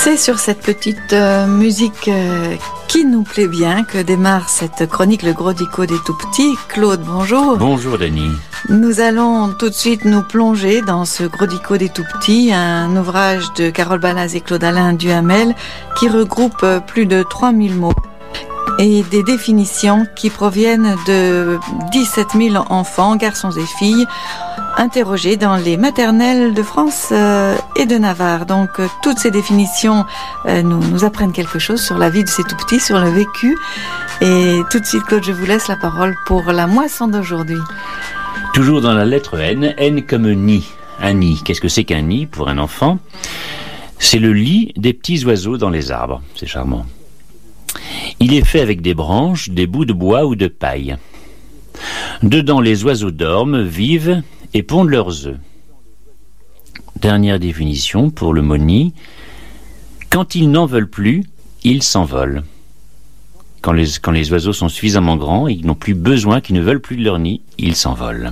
C'est sur cette petite musique qui nous plaît bien que démarre cette chronique Le Gros Dico des Tout-Petits. Claude, bonjour. Bonjour Denis. Nous allons tout de suite nous plonger dans ce Gros Dico des Tout-Petits, un ouvrage de Carole Balaz et Claude-Alain Duhamel qui regroupe plus de 3000 mots et des définitions qui proviennent de 17 000 enfants, garçons et filles, interrogés dans les maternelles de France et de Navarre. Donc toutes ces définitions nous apprennent quelque chose sur la vie de ces tout-petits, sur le vécu. Et tout de suite, Claude, je vous laisse la parole pour la moisson d'aujourd'hui. Toujours dans la lettre N, N comme nid. Un nid, qu'est-ce que c'est qu'un nid pour un enfant? C'est le lit des petits oiseaux dans les arbres. C'est charmant. Il est fait avec des branches, des bouts de bois ou de paille. Dedans, les oiseaux dorment, vivent et pondent leurs œufs. Dernière définition pour le mot nid. Quand ils n'en veulent plus, ils s'envolent. Quand les oiseaux sont suffisamment grands et qu'ils n'ont plus besoin, qu'ils ne veulent plus de leur nid, ils s'envolent.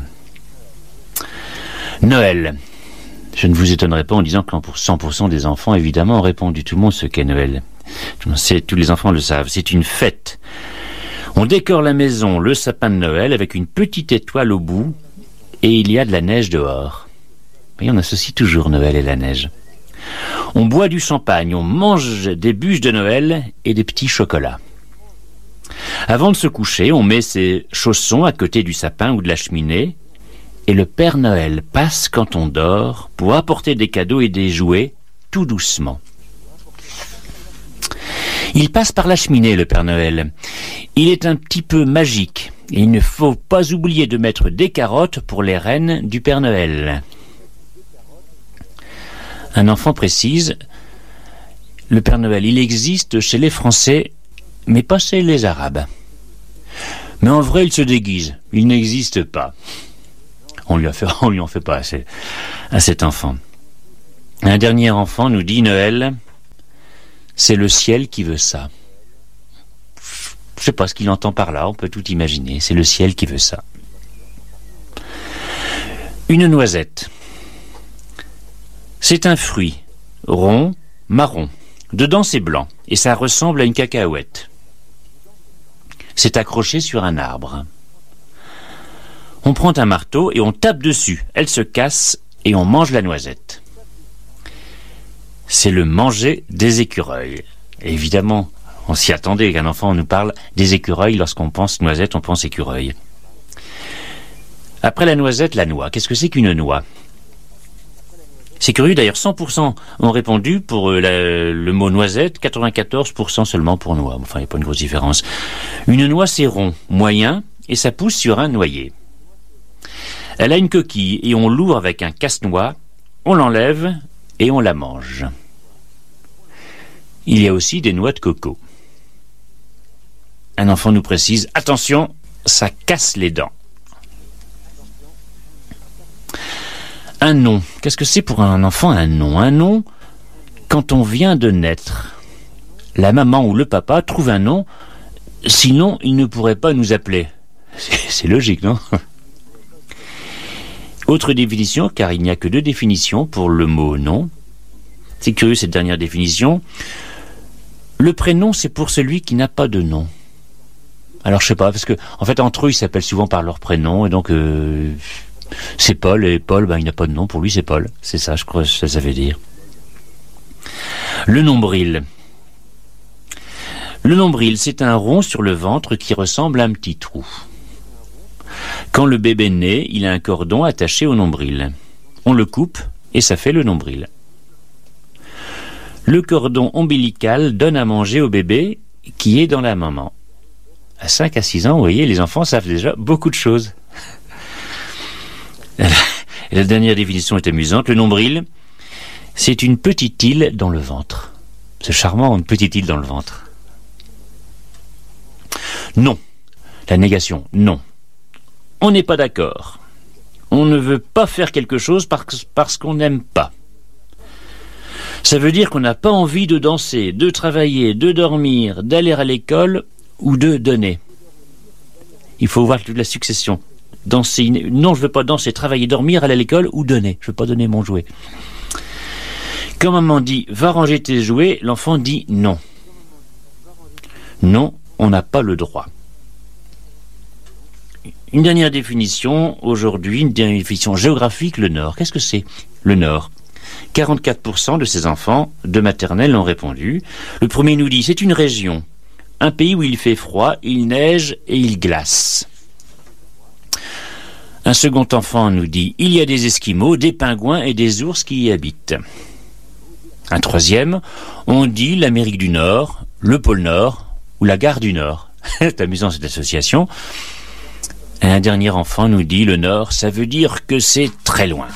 Noël. Je ne vous étonnerai pas en disant que pour 100% des enfants, évidemment, ont répondu. Tout le monde ce qu'est Noël. Tous les enfants le savent. C'est une fête. On décore la maison, le sapin de Noël, avec une petite étoile au bout, et il y a de la neige dehors. Et on associe toujours Noël et la neige. On boit du champagne, on mange des bûches de Noël et des petits chocolats. Avant de se coucher, on met ses chaussons à côté du sapin ou de la cheminée, et le Père Noël passe quand on dort pour apporter des cadeaux et des jouets tout doucement. Il passe par la cheminée, le Père Noël. Il est un petit peu magique. Et il ne faut pas oublier de mettre des carottes pour les reines du Père Noël. Un enfant précise, le Père Noël, il existe chez les Français, mais pas chez les Arabes. Mais en vrai, il se déguise. Il n'existe pas. On lui en fait pas assez à cet enfant. Un dernier enfant nous dit, Noël, c'est le ciel qui veut ça. Je ne sais pas ce qu'il entend par là, on peut tout imaginer. C'est le ciel qui veut ça. Une noisette. C'est un fruit, rond, marron. Dedans c'est blanc, et ça ressemble à une cacahuète. C'est accroché sur un arbre. On prend un marteau et on tape dessus. Elle se casse et on mange la noisette. C'est le manger des écureuils. Et évidemment, on s'y attendait qu'un enfant nous parle des écureuils. Lorsqu'on pense noisette, on pense écureuil. Après la noisette, la noix. Qu'est-ce que c'est qu'une noix? C'est curieux, d'ailleurs, 100% ont répondu pour le mot noisette, 94% seulement pour noix. Enfin, il n'y a pas une grosse différence. Une noix, c'est rond, moyen, et ça pousse sur un noyer. Elle a une coquille, et on l'ouvre avec un casse-noix, on l'enlève, et on la mange. Il y a aussi des noix de coco. Un enfant nous précise, attention, ça casse les dents. Un nom. Qu'est-ce que c'est pour un enfant un nom? Un nom, quand on vient de naître, la maman ou le papa trouve un nom, sinon il ne pourrait pas nous appeler. C'est logique, non? Autre définition, car il n'y a que 2 définitions pour le mot nom. C'est curieux cette dernière définition. Le prénom, c'est pour celui qui n'a pas de nom. Alors je sais pas, parce que en fait entre eux ils s'appellent souvent par leur prénom, et donc c'est Paul, et Paul, il n'a pas de nom, pour lui c'est Paul. C'est ça, je crois que ça veut dire. Le nombril. Le nombril, c'est un rond sur le ventre qui ressemble à un petit trou. Quand le bébé naît, il a un cordon attaché au nombril. On le coupe et ça fait le nombril. Le cordon ombilical donne à manger au bébé qui est dans la maman. À 5 à 6 ans, vous voyez, les enfants savent déjà beaucoup de choses. Et la dernière définition est amusante. Le nombril, c'est une petite île dans le ventre. C'est charmant, une petite île dans le ventre. Non. La négation, non. On n'est pas d'accord. On ne veut pas faire quelque chose parce qu'on n'aime pas. Ça veut dire qu'on n'a pas envie de danser, de travailler, de dormir, d'aller à l'école ou de donner. Il faut voir toute la succession. Danser, non, je ne veux pas danser, travailler, dormir, aller à l'école ou donner. Je ne veux pas donner mon jouet. Quand maman dit « va ranger tes jouets », l'enfant dit « non ». Non, on n'a pas le droit. Une dernière définition, aujourd'hui, une dernière définition géographique, le Nord. Qu'est-ce que c'est, le Nord ? 44% de ces enfants de maternelle ont répondu. Le premier nous dit, c'est une région, un pays où il fait froid, il neige et il glace. Un second enfant nous dit, il y a des Esquimaux, des pingouins et des ours qui y habitent. Un troisième, on dit l'Amérique du Nord, le pôle Nord ou la gare du Nord. C'est amusant cette association. Un dernier enfant nous dit, le Nord, ça veut dire que c'est très loin.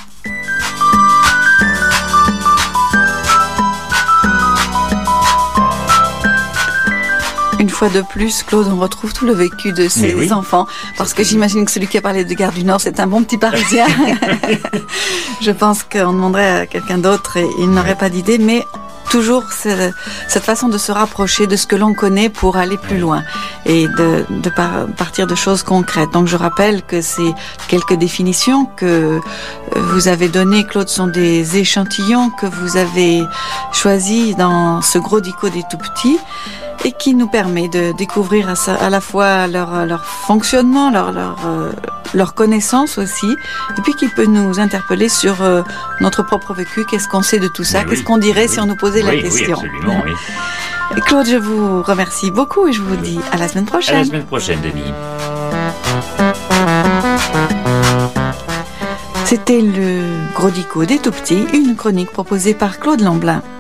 Une fois de plus, Claude, on retrouve tout le vécu de ces enfants, parce que j'imagine que celui qui a parlé de Gare du Nord, c'est un bon petit Parisien. Je pense qu'on demanderait à quelqu'un d'autre et il n'aurait pas d'idée, mais toujours cette façon de se rapprocher de ce que l'on connaît pour aller plus loin et de partir de choses concrètes. Donc je rappelle que ces quelques définitions que vous avez données, Claude, sont des échantillons que vous avez choisis dans ce gros dico des tout petits, et qui nous permet de découvrir à la fois leur fonctionnement, leur connaissance aussi, et puis qui peut nous interpeller sur notre propre vécu. Qu'est-ce qu'on sait de tout ça? Qu'est-ce qu'on dirait si on nous posait la question? Oui, absolument, oui. Et Claude, je vous remercie beaucoup et je vous dis à la semaine prochaine. À la semaine prochaine, Denis. C'était le Gros Dico des tout petits, une chronique proposée par Claude Lamblin.